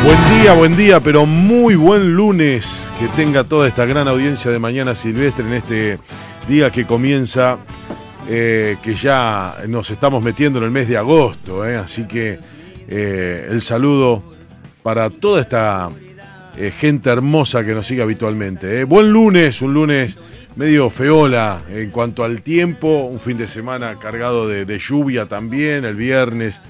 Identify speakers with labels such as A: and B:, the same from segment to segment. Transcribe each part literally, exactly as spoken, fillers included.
A: Buen día, buen día, pero muy buen lunes. Que tenga toda esta gran audiencia de Mañana Silvestre en este día que comienza, eh, que ya nos estamos metiendo en el mes de agosto, eh, así que eh, el saludo para toda esta eh, gente hermosa que nos sigue habitualmente. Eh. Buen lunes, un lunes medio feola en cuanto al tiempo, un fin de semana cargado de, de lluvia también, el viernes,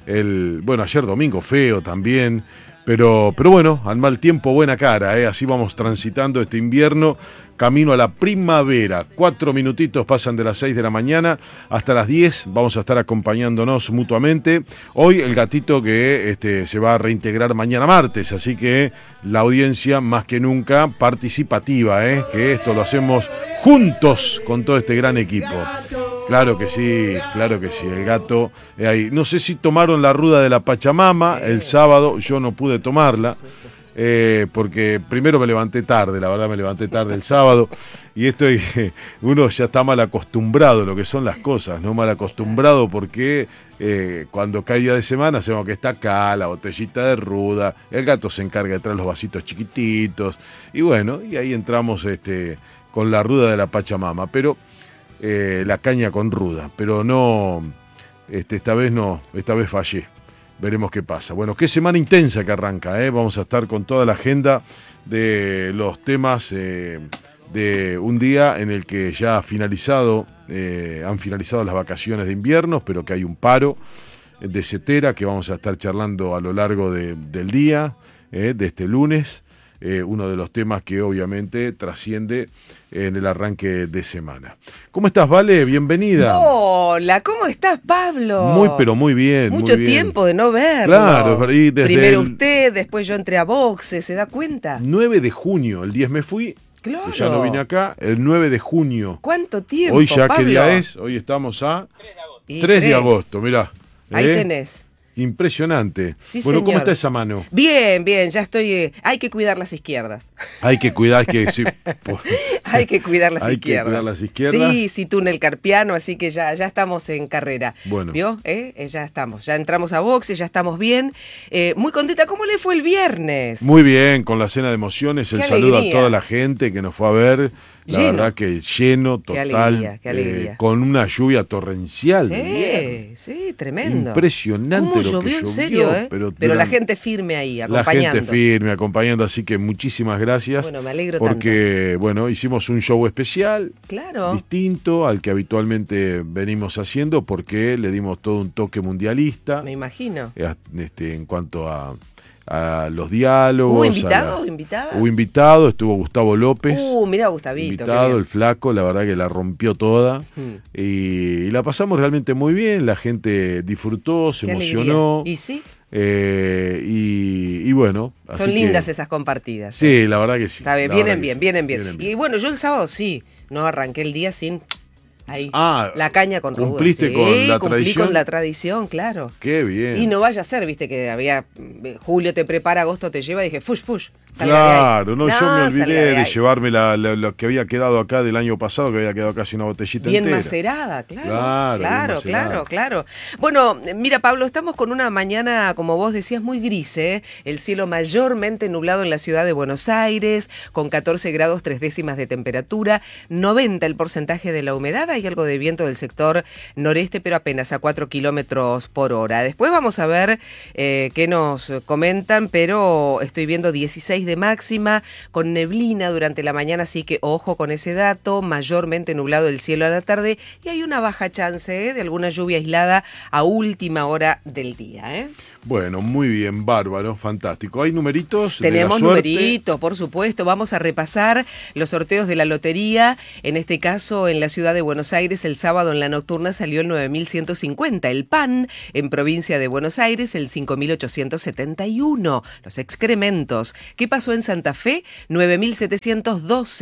A: el bueno, ayer domingo feo también. Pero, pero bueno, al mal tiempo buena cara, ¿eh? Así vamos transitando este invierno, camino a la primavera. Cuatro minutitos pasan de las seis de la mañana hasta las diez, vamos a estar acompañándonos mutuamente. Hoy el gatito que este, se va a reintegrar mañana martes, así que la audiencia más que nunca participativa, ¿eh? Que esto lo hacemos juntos con todo este gran equipo. Claro que sí, claro que sí, el gato eh, ahí. No sé si tomaron la ruda de la Pachamama el sábado, yo no pude tomarla, eh, porque primero me levanté tarde, la verdad me levanté tarde el sábado, y esto eh, uno ya está mal acostumbrado a lo que son las cosas, ¿no? Mal acostumbrado porque eh, cuando cae día de semana sabemos que está acá, la botellita de ruda, el gato se encarga de traer los vasitos chiquititos, y bueno, y ahí entramos este, con la ruda de la Pachamama, pero... Eh, la caña con ruda, pero no, este, esta vez no, esta vez fallé. Veremos qué pasa. Bueno, qué semana intensa que arranca, ¿eh? Vamos a estar con toda la agenda de los temas eh, de un día en el que ya ha finalizado, eh, han finalizado las vacaciones de invierno, pero que hay un paro de setera que vamos a estar charlando a lo largo de, del día, eh, de este lunes. Eh, uno de los temas que obviamente trasciende en el arranque de semana. ¿Cómo estás, Vale? Bienvenida.
B: Hola, ¿cómo estás, Pablo?
A: Muy, pero muy bien.
B: Mucho
A: muy bien.
B: tiempo de no verlo.
A: Claro, y desde
B: primero
A: el...
B: usted, después yo entré a boxe, ¿se da cuenta?
A: nueve de junio, el diez me fui,
B: claro.
A: Que ya no vine acá, el nueve de junio.
B: ¿Cuánto tiempo,
A: Hoy ya,
B: Pablo?
A: ¿qué día es? Hoy estamos a
B: Y
A: tres de
B: tres.
A: agosto, mirá.
B: Ahí
A: ¿eh?
B: tenés.
A: Impresionante.
B: Sí,
A: bueno,
B: señor.
A: ¿cómo está esa mano?
B: Bien, bien, ya estoy... Eh, hay que cuidar las izquierdas.
A: Hay que cuidar que... Sí,
B: hay que cuidar las
A: hay
B: izquierdas.
A: que cuidar las izquierdas.
B: Sí, sí, túnel carpiano, así que ya, ya estamos en carrera.
A: Bueno.
B: ¿Vio? ¿Eh? Eh, ya estamos, ya entramos a boxe, ya estamos bien. Eh, muy contenta, ¿cómo le fue el viernes?
A: Muy bien, con la cena de emociones, el
B: Qué
A: saludo
B: alegría.
A: a toda la gente que nos fue a ver. La
B: Lleno.
A: verdad que lleno, total,
B: Qué alegría, qué alegría.
A: Eh, con una lluvia torrencial.
B: Sí, sí, tremendo.
A: Impresionante
B: ¿Cómo
A: lo
B: llovió,
A: que
B: en
A: llovió.
B: serio, eh?
A: Pero,
B: Pero la
A: durante-
B: gente firme ahí,
A: La
B: acompañando.
A: gente firme, acompañando, así que muchísimas gracias.
B: Bueno, me alegro
A: Porque, bueno, hicimos un show especial,
B: Claro.
A: distinto al que habitualmente venimos haciendo, porque le dimos todo un toque mundialista,
B: Me imagino.
A: eh, este, en cuanto a, a los diálogos.
B: ¿Hubo
A: a
B: invitado
A: la-
B: o invitada?
A: Hubo invitado, estuvo Gustavo López.
B: Uh, mirá, Gustavito. qué
A: invitado,
B: bien.
A: el flaco, la verdad que la rompió toda.
B: Mm.
A: Y, y la pasamos realmente muy bien, la gente disfrutó, se
B: Qué
A: emocionó.
B: alegría. ¿Y sí?
A: eh, y, y bueno. así
B: Son lindas
A: que-
B: esas compartidas.
A: Sí, la verdad que sí.
B: Está bien,
A: la
B: vienen
A: verdad
B: bien,
A: que sí,
B: vienen bien,
A: vienen bien.
B: Y bueno, yo el sábado sí, no arranqué el día sin... Ahí,
A: Ah,
B: la caña con ruda.
A: ¿cumpliste
B: Sí,
A: con la
B: cumplí
A: tradición?
B: con la tradición, claro.
A: Qué bien.
B: Y no vaya a ser, viste, que había... Julio te prepara, agosto te lleva, dije, fush, fush. salga
A: Claro,
B: de
A: no,
B: ahí.
A: yo me
B: salga
A: olvidé de,
B: ahí.
A: llevarme la, la- lo que había quedado acá del año pasado, que había quedado casi una botellita
B: Bien
A: entera.
B: macerada, claro.
A: Claro, bien
B: Claro,
A: macerada.
B: claro, claro. Bueno, mira, Pablo, estamos con una mañana, como vos decías, muy gris, ¿eh? El cielo mayormente nublado en la ciudad de Buenos Aires, con catorce grados tres décimas de temperatura, noventa el porcentaje de la humedad, hay algo de viento del sector noreste, pero apenas a cuatro kilómetros por hora. Después vamos a ver eh, qué nos comentan, pero estoy viendo dieciséis de máxima, con neblina durante la mañana, así que ojo con ese dato, mayormente nublado el cielo a la tarde y hay una baja chance ¿eh? de alguna lluvia aislada a última hora del día. ¿eh?
A: Bueno, muy bien, bárbaro, fantástico. ¿Hay numeritos? de la
B: Tenemos
A: suerte?
B: numeritos, por supuesto. Vamos a repasar los sorteos de la lotería. En este caso, en la ciudad de Buenos Aires, el sábado en la nocturna salió el nueve mil ciento cincuenta. El P A N, en provincia de Buenos Aires, el cinco mil ochocientos setenta y uno. Los excrementos. ¿Qué pasó en Santa Fe? nueve mil setecientos doce.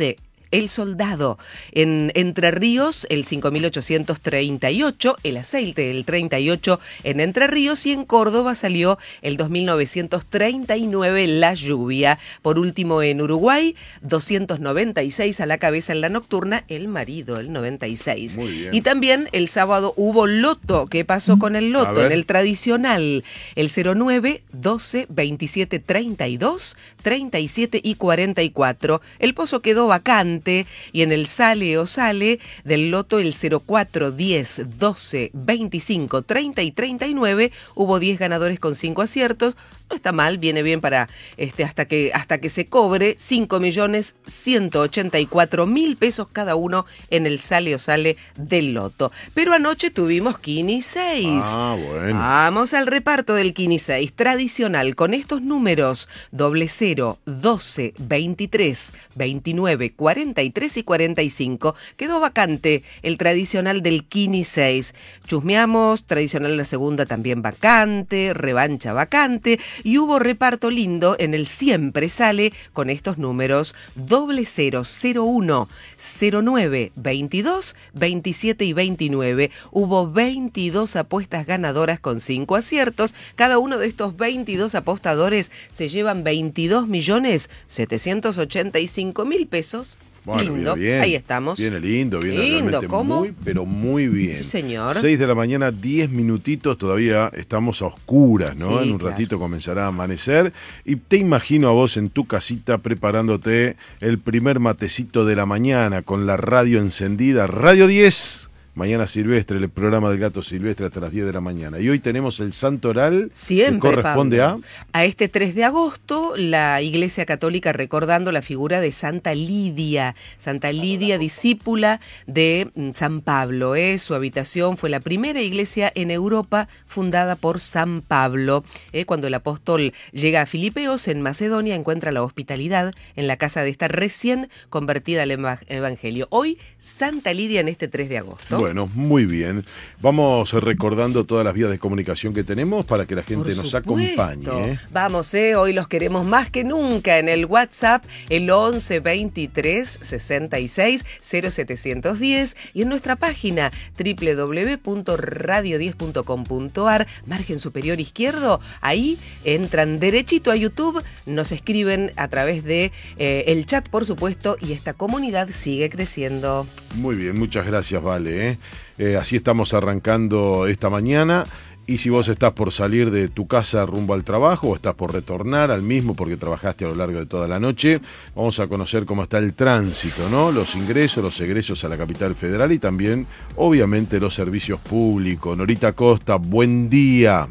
B: El Soldado. En Entre Ríos, el cinco mil ochocientos treinta y ocho, el aceite del treinta y ocho en Entre Ríos, y en Córdoba salió el dos mil novecientos treinta y nueve, La Lluvia. Por último, en Uruguay, doscientos noventa y seis a la cabeza en la nocturna, El Marido, el noventa y seis.
A: Muy bien.
B: Y también el sábado hubo loto. ¿Qué pasó con el loto? En el tradicional, el cero nueve, doce, veintisiete, treinta y dos, treinta y siete y cuarenta y cuatro. El pozo quedó vacante, y en el sale o sale del loto el cero cuatro, diez, doce, veinticinco, treinta y treinta y nueve hubo diez ganadores con cinco aciertos. No está mal, viene bien para este hasta que hasta que se cobre cinco millones ciento ochenta y cuatro mil pesos cada uno en el sale o sale del loto. Pero anoche tuvimos Kini seis.
A: Ah, bueno.
B: Vamos al reparto del Kini seis tradicional con estos números: doble cero, doce, veintitrés, veintinueve, cuarenta y tres y cuarenta y cinco. Quedó vacante el tradicional del Kini seis. Chusmeamos, tradicional la segunda también vacante, revancha vacante. Y hubo reparto lindo en el Siempre Sale con estos números: doble cero, cero uno, cero nueve, veintidós, veintisiete y veintinueve. Hubo veintidós apuestas ganadoras con cinco aciertos. Cada uno de estos veintidós apostadores se llevan veintidós millones setecientos ochenta y cinco mil pesos.
A: Bueno,
B: lindo,
A: viene bien.
B: Ahí estamos.
A: Viene lindo, viene
B: Lindo,
A: realmente
B: ¿cómo?
A: muy, pero muy bien.
B: Sí, señor.
A: seis de la mañana, diez minutitos, todavía estamos a oscuras, ¿no?
B: Sí,
A: en un
B: claro.
A: ratito comenzará a amanecer. Y te imagino a vos en tu casita preparándote el primer matecito de la mañana con la radio encendida. Radio diez. Mañana Silvestre, el programa del Gato Silvestre hasta las diez de la mañana. Y hoy tenemos el Santo Oral.
B: Siempre,
A: que corresponde
B: Pablo.
A: a...
B: A este tres de agosto, la Iglesia Católica recordando la figura de Santa Lidia. Santa Lidia, discípula de San Pablo. ¿eh? Su habitación fue la primera iglesia en Europa fundada por San Pablo. ¿eh? Cuando el apóstol llega a Filipeos, en Macedonia, encuentra la hospitalidad en la casa de esta recién convertida al eva- Evangelio. Hoy, Santa Lidia en este tres de agosto.
A: Bueno, muy bien. Vamos recordando todas las vías de comunicación que tenemos para que la gente
B: Por
A: nos
B: supuesto.
A: acompañe. ¿eh?
B: Vamos, eh, hoy los queremos más que nunca en el WhatsApp, el once, veintitrés, sesenta y seis, cero setecientos diez, y en nuestra página doble u doble u doble u punto radio diez punto com punto ar, margen superior izquierdo, ahí entran derechito a YouTube, nos escriben a través de eh, el chat, por supuesto, y esta comunidad sigue creciendo.
A: Muy bien, muchas gracias, Vale. ¿eh? Eh, así estamos arrancando esta mañana. Y si vos estás por salir de tu casa rumbo al trabajo o estás por retornar al mismo porque trabajaste a lo largo de toda la noche, vamos a conocer cómo está el tránsito, ¿no? Los ingresos, los egresos a la capital federal y también, obviamente, los servicios públicos. Norita Costa, buen día.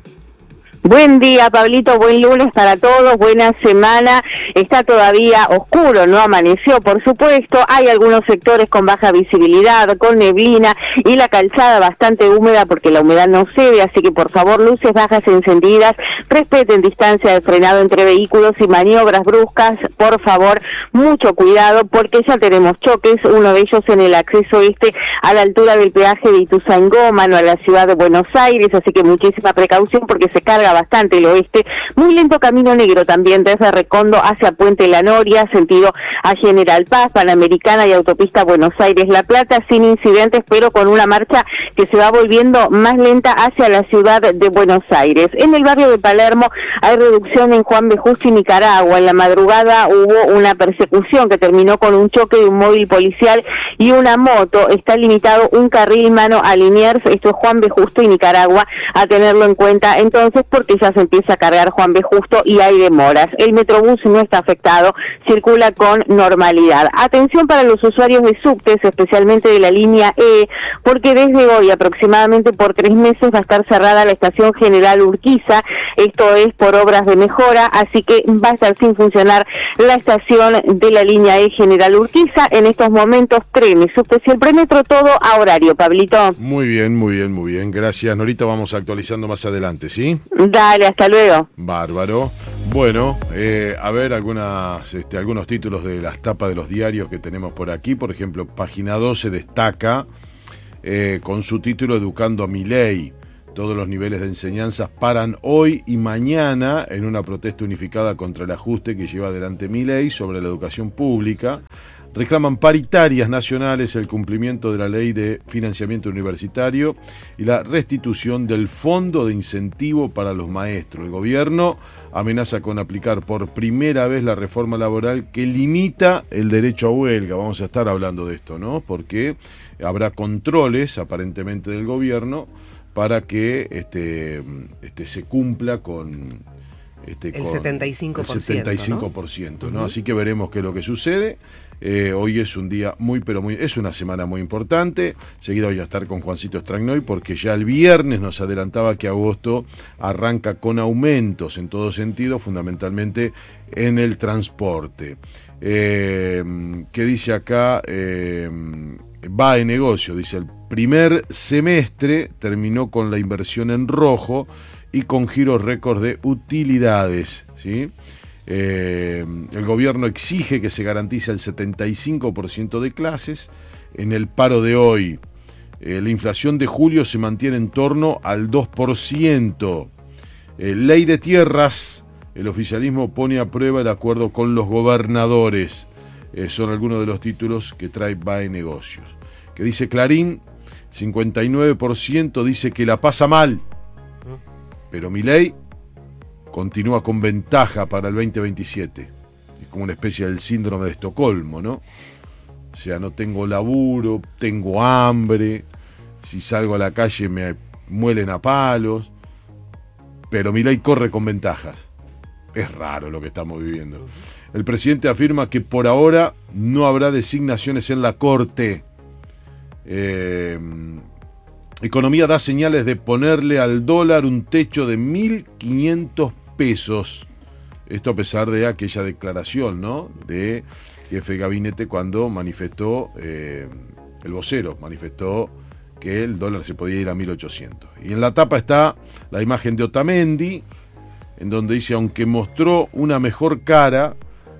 C: Buen día, Pablito, buen lunes para todos, buena semana. Está todavía oscuro, no amaneció, por supuesto. Hay algunos sectores con baja visibilidad, con neblina y la calzada bastante húmeda porque la humedad no cede, así que por favor, luces bajas encendidas, respeten distancia de frenado entre vehículos y maniobras bruscas, por favor, mucho cuidado porque ya tenemos choques, uno de ellos en el acceso este a la altura del peaje de Ituzaingó, mano a la ciudad de Buenos Aires, así que muchísima precaución porque se carga bastante el oeste. Muy lento camino negro también desde Recondo hacia Puente La Noria, sentido a General Paz, Panamericana y autopista Buenos Aires-La Plata, sin incidentes, pero con una marcha que se va volviendo más lenta hacia la ciudad de Buenos Aires. En el barrio de Palermo hay reducción en Juan B. Justo y Nicaragua. En la madrugada hubo una persecución que terminó con un choque de un móvil policial y una moto. Está limitado un carril mano a Liniers, esto es Juan B. Justo y Nicaragua, a tenerlo en cuenta entonces porque ya se empieza a cargar Juan B. Justo y hay demoras. El Metrobús no está afectado, circula con normalidad. Atención para los usuarios de subtes, especialmente de la línea E, porque desde hoy aproximadamente por tres meses va a estar cerrada la estación General Urquiza, esto es por obras de mejora, así que va a estar sin funcionar la estación de la línea E General Urquiza. En estos momentos trenes, subtes y el premetro, todo a horario, Pablito.
A: Muy bien, muy bien, muy bien. Gracias, Norita. Vamos actualizando más adelante, ¿sí?
C: Dale, hasta luego.
A: Bárbaro. Bueno, eh, a ver algunas, este, algunos títulos de las tapas de los diarios que tenemos por aquí. Por ejemplo, Página doce destaca eh, con su título Educando a Milei. Todos los niveles de enseñanzas paran hoy y mañana en una protesta unificada contra el ajuste que lleva adelante Milei sobre la educación pública. reclaman paritarias nacionales, el cumplimiento de la ley de financiamiento universitario y la restitución del fondo de incentivo para los maestros. El gobierno amenaza con aplicar por primera vez la reforma laboral que limita el derecho a huelga. Vamos a estar hablando de esto, ¿no? Porque habrá controles, aparentemente, del gobierno para que este, este se cumpla con... Este,
B: el
A: con
B: setenta y cinco por ciento,
A: el setenta y cinco por ciento, ¿no?
B: Uh-huh.
A: Así que veremos qué es lo que sucede. Eh, hoy es un día muy, pero muy, es una semana muy importante. Seguida voy a estar con Juancito Strangnoy porque ya el viernes nos adelantaba que agosto arranca con aumentos en todo sentido, fundamentalmente en el transporte. Eh, ¿Qué dice acá? Eh, va en negocio, dice, el primer semestre terminó con la inversión en rojo y con giros récord de utilidades, ¿sí? Eh, el gobierno exige que se garantice el setenta y cinco por ciento de clases. En el paro de hoy, eh, la inflación de julio se mantiene en torno al dos por ciento. Eh, ley de tierras, el oficialismo pone a prueba el acuerdo con los gobernadores. Eh, son algunos de los títulos que trae B A E Negocios. Que dice Clarín, cincuenta y nueve por ciento dice que la pasa mal. Pero Milei continúa con ventaja para el veinte veintisiete. Es como una especie del síndrome de Estocolmo, ¿no? O sea, no tengo laburo, tengo hambre, si salgo a la calle me muelen a palos, pero Milei corre con ventajas. Es raro lo que estamos viviendo. El presidente afirma que por ahora no habrá designaciones en la Corte. Eh... Economía da señales de ponerle al dólar un techo de mil quinientos pesos. Esto a pesar de aquella declaración, ¿no?, de jefe de gabinete cuando manifestó, eh, el vocero manifestó que el dólar se podía ir a mil ochocientos. Y en la tapa está la imagen de Otamendi, en donde dice, aunque mostró una mejor cara,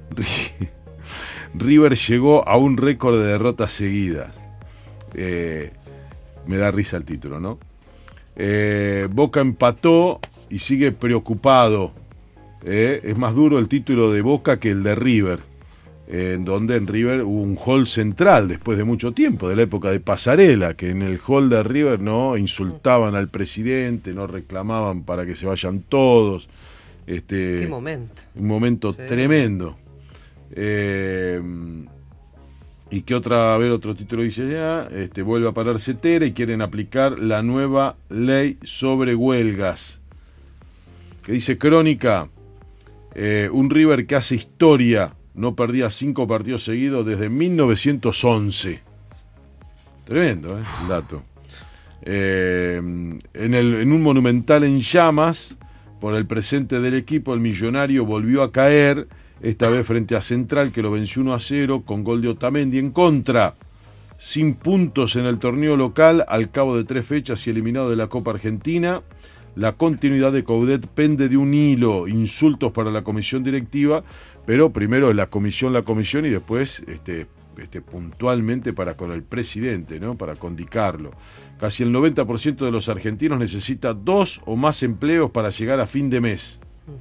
A: River llegó a un récord de derrotas seguidas. Eh... Me da risa el título, ¿no? Eh, Boca empató y sigue preocupado. Eh, es más duro el título de Boca que el de River. Eh, en donde en River hubo un hall central después de mucho tiempo, de la época de Pasarela, que en el hall de River no insultaban al presidente, no reclamaban para que se vayan todos. Este,
B: Qué momento.
A: Un momento sí. Tremendo. Eh, ¿Y qué otra, a ver, otro título dice ya? Este, vuelve a parar Cetera y quieren aplicar la nueva ley sobre huelgas. Que dice Crónica, eh, un River que hace historia, no perdía cinco partidos seguidos desde mil novecientos once. Tremendo, ¿eh? El dato. Eh, en, el, en un Monumental en llamas, por el presente del equipo, el Millonario volvió a caer, esta vez frente a Central, que lo venció uno a cero con gol de Otamendi en contra. Sin puntos en el torneo local, al cabo de tres fechas y eliminado de la Copa Argentina, la continuidad de Coudet pende de un hilo. Insultos para la comisión directiva, pero primero la comisión, la comisión y después este, este, puntualmente para con el presidente, ¿no? Para condicarlo. Casi el noventa por ciento de los argentinos necesita dos o más empleos para llegar a fin de mes.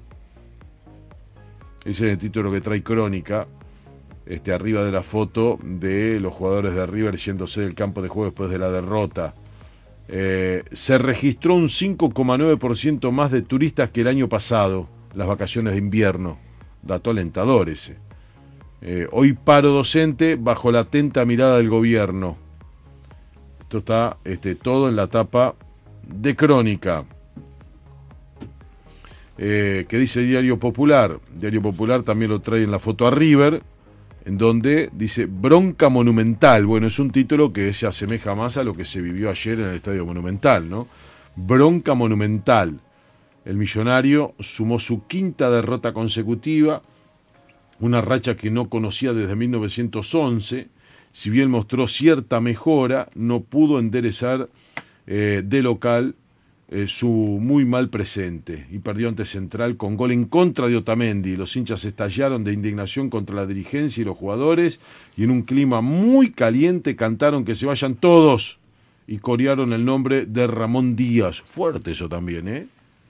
A: Ese es el título que trae Crónica, este, arriba de la foto de los jugadores de River yéndose del campo de juego después de la derrota. Eh, se registró un cinco coma nueve por ciento más de turistas que el año pasado, las vacaciones de invierno. Dato alentador ese. Eh, hoy paro docente bajo la atenta mirada del gobierno. Esto está este, todo en la tapa de Crónica. Eh, que dice Diario Popular. Diario Popular también lo trae en la foto a River, en donde dice bronca monumental. Bueno, es un título que se asemeja más a lo que se vivió ayer en el Estadio Monumental, ¿no? Bronca monumental. El Millonario sumó su quinta derrota consecutiva, una racha que no conocía desde mil novecientos once. Si bien mostró cierta mejora, no pudo enderezar eh, de local Eh, su muy mal presente y perdió ante Central con gol en contra de Otamendi. Los hinchas estallaron de indignación contra la dirigencia y los jugadores y en un clima muy caliente cantaron que se vayan todos y corearon el nombre de Ramón Díaz. Fuerte eso también, ¿eh?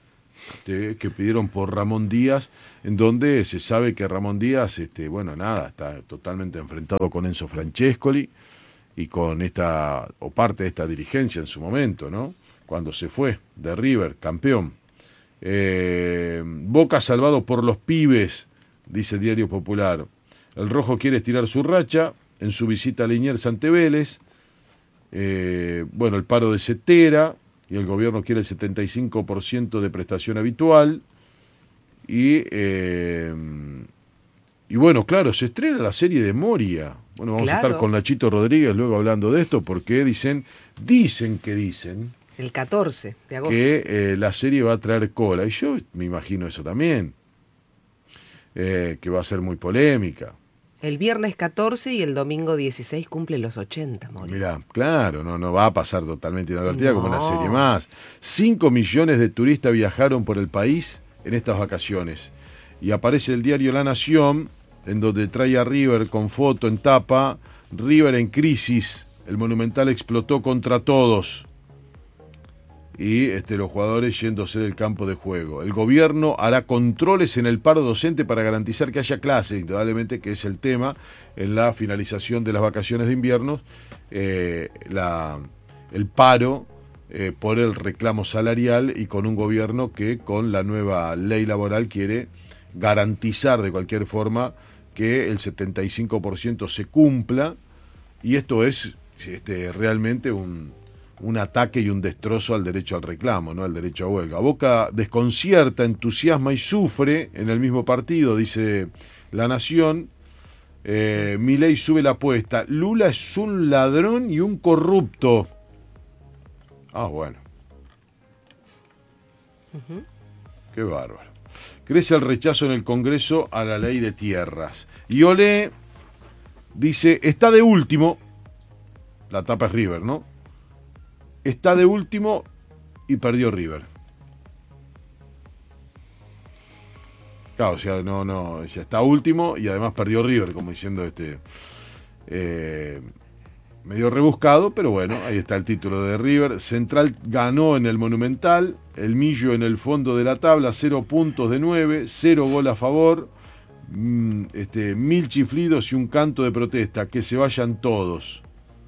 A: este, que pidieron por Ramón Díaz, en donde se sabe que Ramón Díaz, este, bueno, nada, está totalmente enfrentado con Enzo Francescoli y con esta, o parte de esta dirigencia en su momento, ¿no? Cuando se fue de River, campeón. Eh, Boca salvado por los pibes, dice el Diario Popular. El Rojo quiere estirar su racha en su visita a Liniers ante Vélez. Eh, bueno, el paro de Cetera, y el gobierno quiere el setenta y cinco por ciento de prestación habitual. Y, eh, y bueno, claro, se estrena la serie de Moria. Bueno, vamos claro. a estar con Nachito Rodríguez luego hablando de esto, porque dicen, dicen que dicen...
B: El catorce de agosto.
A: Que eh, la serie va a traer cola. Y yo me imagino eso también. Eh, que va a ser muy polémica.
B: El viernes catorce y el domingo dieciséis cumple los ochenta, Mori.
A: Mirá, claro, no, no va a pasar totalmente inadvertida no. como una serie más. Cinco millones de turistas viajaron por el país en estas vacaciones. Y aparece el diario La Nación, en donde trae a River con foto en tapa. River en crisis. El Monumental explotó contra todos. Y este, los jugadores yéndose del campo de juego. El gobierno hará controles en el paro docente para garantizar que haya clases, indudablemente que es el tema en la finalización de las vacaciones de invierno, eh, la, el paro eh, por el reclamo salarial y con un gobierno que con la nueva ley laboral quiere garantizar de cualquier forma que el setenta y cinco por ciento se cumpla, y esto es este, realmente un... un ataque y un destrozo al derecho al reclamo, no al derecho a huelga. Boca desconcierta, entusiasma y sufre en el mismo partido, dice La Nación. Eh, Milei sube la apuesta. Lula es un ladrón y un corrupto. Ah, bueno. Uh-huh. Qué bárbaro. Crece el rechazo en el Congreso a la ley de tierras. Y Olé dice, está de último. La tapa es River, ¿no? Está de último y perdió River. Claro, o sea, no, no, ya está último y además perdió River, como diciendo este eh, medio rebuscado, pero bueno, ahí está el título de River. Central ganó en el Monumental, el Millo en el fondo de la tabla, cero puntos de nueve, cero gol a favor, este, mil chiflidos y un canto de protesta, que se vayan todos.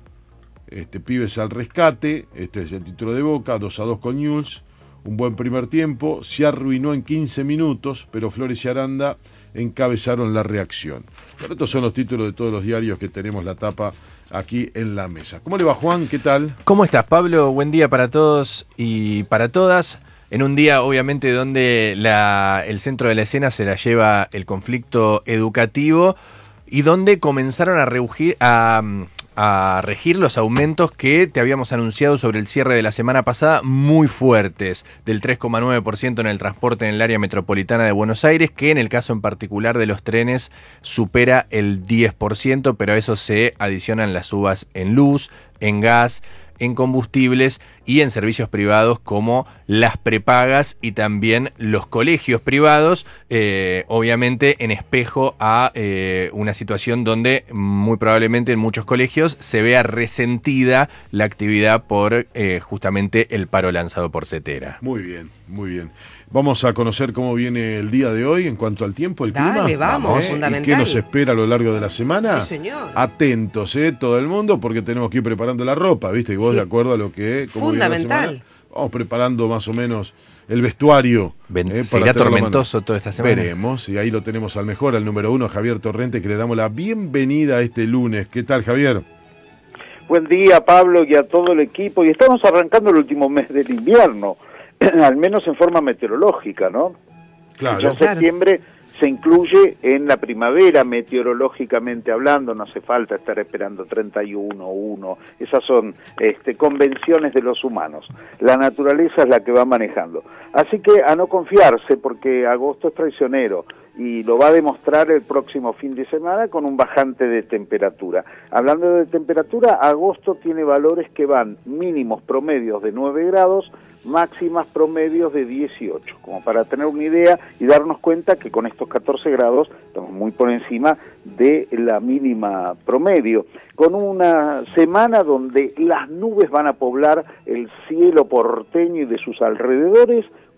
A: Este, pibes al rescate, este es el título de Boca, dos a dos con Newell's, un buen primer tiempo, se arruinó en quince minutos, pero Flores y Aranda encabezaron la reacción. Pero estos son los títulos de todos los diarios que tenemos la tapa aquí en la mesa. ¿Cómo le va, Juan? ¿Qué tal?
D: ¿Cómo estás, Pablo? Buen día para todos y para todas. En un día, obviamente, donde la, el centro de la escena se la lleva el conflicto educativo y donde comenzaron a reugir, a... a regir los aumentos que te habíamos anunciado sobre el cierre de la semana pasada, muy fuertes, del tres coma nueve por ciento en el transporte en el área metropolitana de Buenos Aires, que en el caso en particular de los trenes supera el diez por ciento, pero a eso se adicionan las subas en luz, en gas, en combustibles y en servicios privados como las prepagas y también los colegios privados, eh, obviamente en espejo a eh, una situación donde muy probablemente en muchos colegios se vea resentida la actividad por eh, justamente el paro lanzado por Cetera.
A: Muy bien, muy bien. Vamos a conocer cómo viene el día de hoy en cuanto al tiempo, el
B: Dale,
A: clima.
B: vamos,
A: ¿Eh?
B: fundamental.
A: ¿Y qué nos espera a lo largo de la semana?
B: Sí, señor.
A: Atentos, ¿eh? Todo el mundo, porque tenemos que ir preparando la ropa, ¿viste? Y vos, sí, de acuerdo a lo que...
B: Fundamental.
A: Vamos preparando más o menos el vestuario.
D: Eh, ¿Será tormentoso toda esta semana?
A: Veremos, y ahí lo tenemos al mejor, al número uno, Javier Torrente, que le damos la bienvenida a este lunes. ¿Qué tal, Javier?
E: Buen día, Pablo, y a todo el equipo. Y estamos arrancando el último mes del invierno, al menos en forma meteorológica, ¿no?
A: Claro.
E: Ya septiembre se incluye en la primavera, meteorológicamente hablando, no hace falta estar esperando treinta y uno, uno, esas son este, convenciones de los humanos. La naturaleza es la que va manejando. Así que a no confiarse, porque agosto es traicionero, y lo va a demostrar el próximo fin de semana con un bajante de temperatura. Hablando de temperatura, agosto tiene valores que van mínimos promedios de nueve grados, máximas promedios de dieciocho, como para tener una idea y darnos cuenta que con estos catorce grados estamos muy por encima de la mínima promedio, con una semana donde las nubes van a poblar el cielo porteño y de sus alrededores,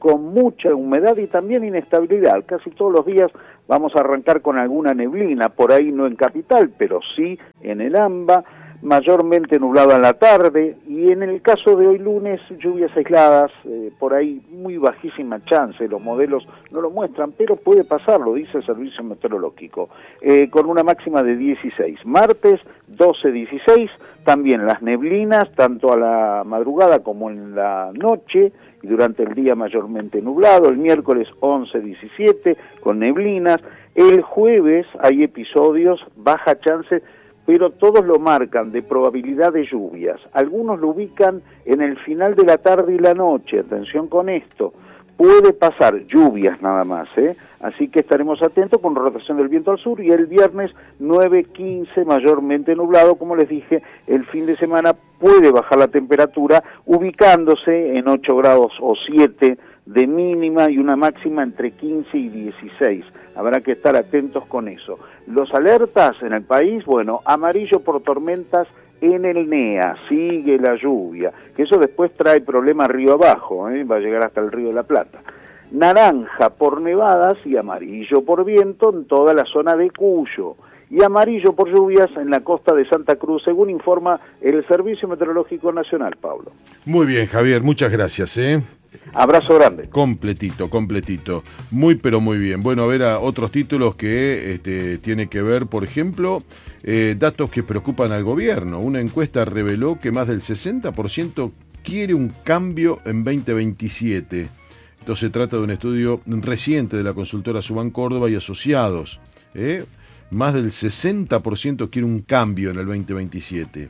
E: con mucha humedad y también inestabilidad. Casi todos los días vamos a arrancar con alguna neblina, por ahí no en Capital, pero sí en el AMBA, mayormente nublado en la tarde, y en el caso de hoy lunes, lluvias aisladas, eh, por ahí muy bajísima chance, los modelos no lo muestran, pero puede pasar, lo dice el Servicio Meteorológico, eh, con una máxima de dieciséis. Martes, doce dieciséis, también las neblinas, tanto a la madrugada como en la noche, y durante el día mayormente nublado. El miércoles once diecisiete, con neblinas. El jueves hay episodios, baja chance, pero todos lo marcan de probabilidad de lluvias. Algunos lo ubican en el final de la tarde y la noche, atención con esto. Puede pasar lluvias nada más, ¿eh? Así que estaremos atentos con rotación del viento al sur, y el viernes nueve quince mayormente nublado, como les dije, el fin de semana puede bajar la temperatura ubicándose en ocho grados o siete de mínima y una máxima entre quince y dieciséis. Habrá que estar atentos con eso. Los alertas en el país, bueno, amarillo por tormentas en el NEA, sigue la lluvia, que eso después trae problemas río abajo, ¿eh? Va a llegar hasta el río de la Plata. Naranja por nevadas y amarillo por viento en toda la zona de Cuyo, y amarillo por lluvias en la costa de Santa Cruz, según informa el Servicio Meteorológico Nacional, Pablo.
A: Muy bien, Javier, muchas gracias, ¿eh?
E: Abrazo grande.
A: Completito, completito. Muy, pero muy bien. Bueno, a ver a otros títulos que este, tiene que ver, por ejemplo, eh, datos que preocupan al gobierno. Una encuesta reveló que más del sesenta por ciento quiere un cambio en veinte veintisiete. Esto se trata de un estudio reciente de la consultora Suban Córdoba y Asociados. ¿eh? Más del sesenta por ciento quiere un cambio en el veinte veintisiete.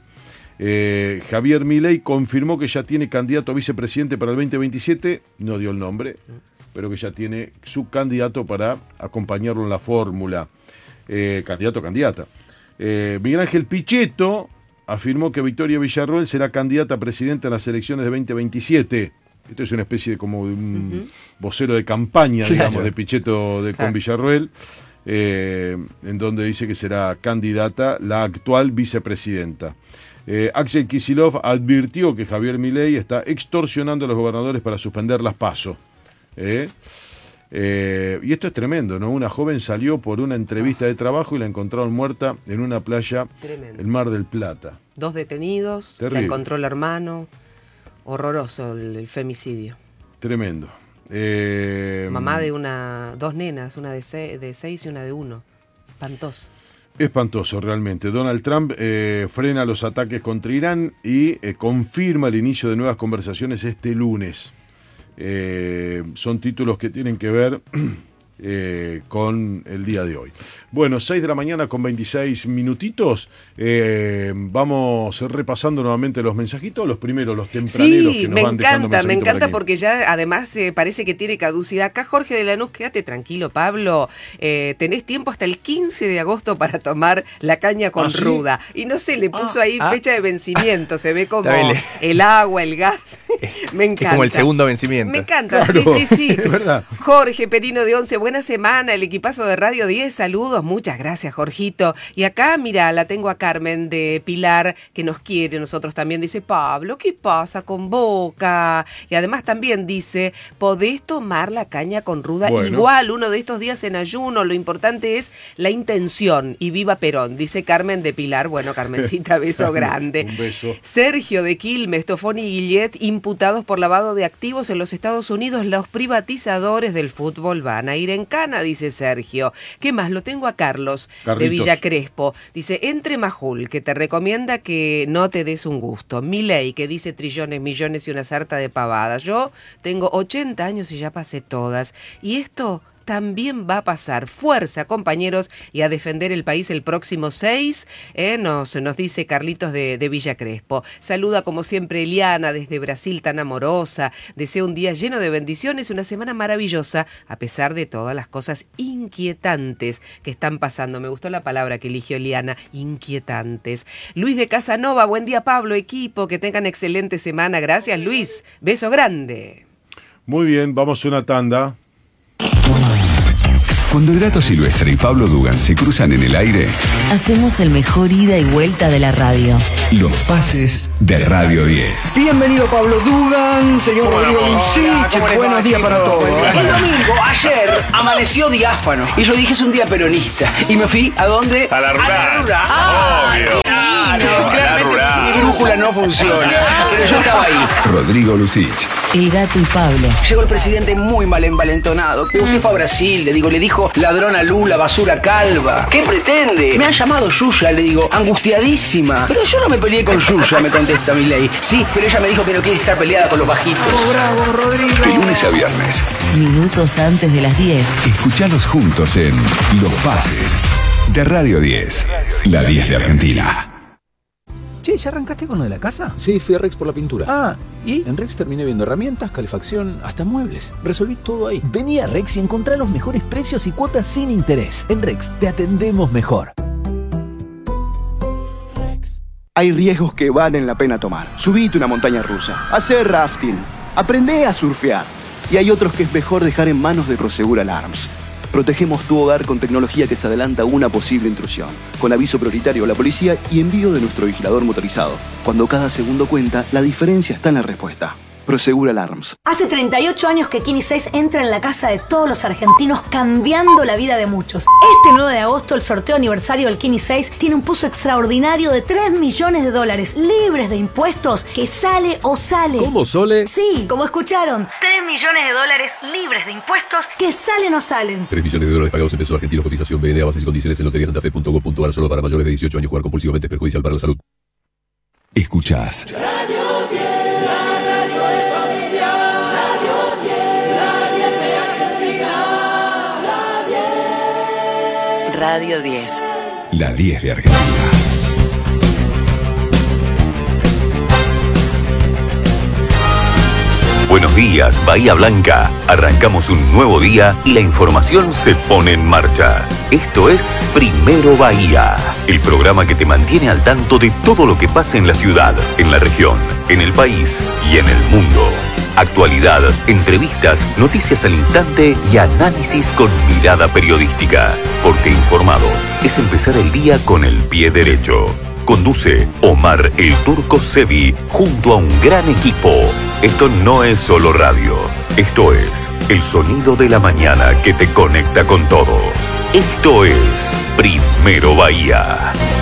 A: Eh, Javier Milei confirmó que ya tiene candidato a vicepresidente para el veinte veintisiete, no dio el nombre, pero que ya tiene su candidato para acompañarlo en la fórmula. Eh, candidato o candidata. Eh, Miguel Ángel Pichetto afirmó que Victoria Villarroel será candidata a presidenta en las elecciones de veinte veintisiete. Esto es una especie de como de un uh-huh. vocero de campaña, claro. digamos, de Pichetto de, claro. con Villarroel, eh, en donde dice que será candidata la actual vicepresidenta. Eh, Axel Kicillof advirtió que Javier Milei está extorsionando a los gobernadores para suspender las PASO. ¿Eh? Eh, y esto es tremendo, ¿no? Una joven salió por una entrevista de trabajo y la encontraron muerta en una playa en Mar del Plata.
B: Dos detenidos, Terrible. La encontró el hermano. Horroroso el, el femicidio.
A: Tremendo. Eh,
B: Mamá de una, dos nenas, una de, se, de seis y una de uno. Espantoso.
A: Espantoso, realmente. Donald Trump eh, frena los ataques contra Irán y eh, confirma el inicio de nuevas conversaciones este lunes. Eh, son títulos que tienen que ver eh, con el día de hoy. Bueno, seis de la mañana con veintiséis minutitos. Eh, vamos repasando nuevamente los mensajitos, los primeros, los tempraneros
B: sí,
A: que nos
B: me
A: van dejando
B: encanta, me encanta
A: por
B: porque ya además eh, parece que tiene caducidad. Acá Jorge de Lanús, quédate tranquilo, Pablo. Eh, tenés tiempo hasta el quince de agosto para tomar la caña con
A: ¿Ah, sí?
B: ruda. Y no sé, le puso
D: ah,
B: ahí
D: ah.
B: fecha de vencimiento. Se ve como
D: Está
B: el agua, el gas. Me encanta.
D: Es como el segundo vencimiento.
B: Me encanta,
A: Claro,
B: sí, sí, sí.
A: es verdad.
B: Jorge Perino de Once, buena semana. El equipazo de Radio diez, saludos. Muchas gracias, Jorgito. Y acá, mira, la tengo a Carmen de Pilar, que nos quiere, nosotros también. Dice, Pablo, ¿qué pasa con Boca? Y además también dice, podés tomar la caña con ruda
A: bueno.
B: igual uno de estos días en ayuno. Lo importante es la intención. Y viva Perón, dice Carmen de Pilar. Bueno, Carmencita, beso grande.
A: Un beso.
B: Sergio de Quilmes, Tofón y Guillet, imputados por lavado de activos en los Estados Unidos. Los privatizadores del fútbol van a ir en cana, dice Sergio. ¿Qué más? Lo tengo a Carlos
A: Carlitos.
B: de Villa Crespo. Dice, entre Majul, que te recomienda que no te des un gusto. Milei, que dice trillones, millones y una sarta de pavadas. Yo tengo ochenta años y ya pasé todas. Y esto también va a pasar. Fuerza, compañeros, y a defender el país el próximo seis, eh, nos, nos dice Carlitos de, de Villa Crespo. Saluda como siempre Eliana desde Brasil, tan amorosa. Desea un día lleno de bendiciones, una semana maravillosa, a pesar de todas las cosas inquietantes que están pasando. Me gustó la palabra que eligió Eliana, inquietantes. Luis de Casanova, buen día Pablo, equipo, que tengan excelente semana. Gracias Luis, beso grande.
A: Muy bien, vamos a una tanda.
F: Cuando el Gato Silvestre y Pablo Dugan se cruzan en el aire,
G: hacemos el mejor ida y vuelta de la radio.
F: Los pases de Radio diez.
H: Bienvenido Pablo Dugan, señor Rodrigo Lucich, buenos días para todos. El domingo, ayer, amaneció diáfano y yo dije es un día peronista. Y me fui, ¿a dónde?
I: A la rural.
H: A la rural.
I: Ah, obvio.
H: Claro, claramente mi brújula no funciona, pero yo estaba ahí.
F: Rodrigo Lucich.
G: El Gato y Pablo.
H: Llegó el presidente muy mal envalentonado. Usted fue a Brasil, le digo, le dijo ladrona Lula, basura calva. ¿Qué pretende? Me han llamado Yuya, le digo, angustiadísima. Pero yo no me peleé con Yuya, me contesta Milei. Sí, pero ella me dijo que no quiere estar peleada con los bajitos.
F: Bravo, bravo, Rodrigo. De lunes a viernes.
G: Minutos antes de las diez.
F: Escuchalos juntos en Los Pases de Radio diez. La diez de Argentina.
J: Che, ¿ya arrancaste con lo de la casa?
K: Sí, fui a Rex por la pintura.
J: Ah, ¿y?
K: En Rex terminé viendo herramientas, calefacción, hasta muebles. Resolví todo ahí.
J: Vení a Rex y encontrá los mejores precios y cuotas sin interés. En Rex te atendemos mejor.
L: Hay riesgos que valen la pena tomar. Subite una montaña rusa, hacer rafting, aprendé a surfear. Y hay otros que es mejor dejar en manos de Prosegur Alarms. Protegemos tu hogar con tecnología que se adelanta a una posible intrusión, con aviso prioritario a la policía y envío de nuestro vigilador motorizado. Cuando cada segundo cuenta, la diferencia está en la respuesta. Prosegur Alarms.
M: Hace treinta y ocho años que Kini seis entra en la casa de todos los argentinos, cambiando la vida de muchos. Este nueve de agosto, el sorteo aniversario del Kini seis tiene un pozo extraordinario de tres millones de dólares, libres de impuestos, que sale o sale.
K: ¿Cómo, Sole?
M: Sí, como escucharon, tres millones de dólares libres de impuestos, que salen o salen.
N: tres millones de dólares pagados en pesos argentinos, cotización B N A, bases y condiciones en lotería santa fe punto gov punto ar, solo para mayores de dieciocho años. Jugar compulsivamente es perjudicial para la salud.
F: Escuchás
O: Radio diez, la radio es familia. Radio diez, la diez de Argentina. La diez.
G: Radio diez.
F: La diez de Argentina.
P: Buenos días, Bahía Blanca. Arrancamos un nuevo día y la información se pone en marcha. Esto es Primero Bahía, el programa que te mantiene al tanto de todo lo que pasa en la ciudad, en la región, en el país y en el mundo. Actualidad, entrevistas, noticias al instante y análisis con mirada periodística. Porque informado es empezar el día con el pie derecho. Conduce Omar El Turco Sevi junto a un gran equipo. Esto no es solo radio. Esto es el sonido de la mañana que te conecta con todo. Esto es Primero Bahía.